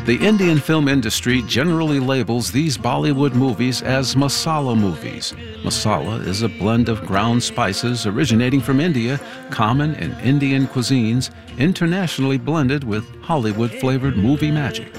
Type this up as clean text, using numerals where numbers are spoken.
The Indian film industry generally labels these Bollywood movies as masala movies. Masala is a blend of ground spices originating from India, common in Indian cuisines, internationally blended with Hollywood-flavored movie magic.